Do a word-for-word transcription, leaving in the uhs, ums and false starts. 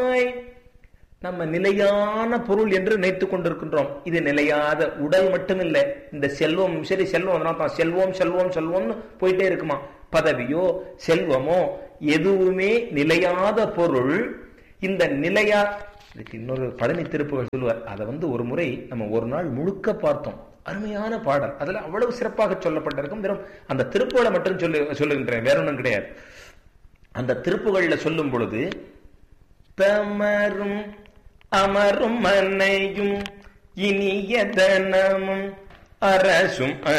நம்ம நிலையான பொருள் என்று நினைத்துக் கொண்டிருக்கின்றோம். இது நிலையாத உடல் மட்டுமில்லை, இந்த செல்வம் சரி, செல்வம் செல்வம் செல்வம் செல்வம்னு போயிட்டே இருக்குமா. பதவியோ செல்வமோ எதுவுமே நிலையாத பொருள். இந்த நிலையா இதுக்கு இன்னொரு பழனி திருப்புகள் சொல்லுவார். அதை வந்து ஒரு முறை நம்ம ஒரு நாள் முழுக்க பார்த்தோம். அருமையான பாடல், அதுல அவ்வளவு சிறப்பாக சொல்லப்பட்டிருக்கும். வெறும் அந்த திருப்புகளை மட்டும் சொல்லு சொல்லுகின்றேன், வேற ஒன்றும் கிடையாது. அந்த திருப்புகள்ல சொல்லும் பொழுது தமரும் அமரும் மனையும் இனிய தனமும் அரசும்